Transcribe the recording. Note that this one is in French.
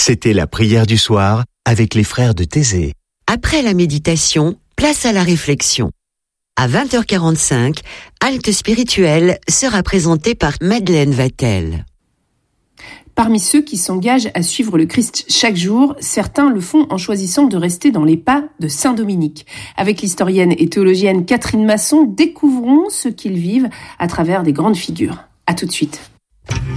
C'était la prière du soir avec les frères de Thésée. Après la méditation, place à la réflexion. À 20h45, Halte spirituelle sera présentée par Madeleine Vatel. Parmi ceux qui s'engagent à suivre le Christ chaque jour, certains le font en choisissant de rester dans les pas de Saint Dominique. Avec l'historienne et théologienne Catherine Masson, découvrons ce qu'ils vivent à travers des grandes figures. À tout de suite.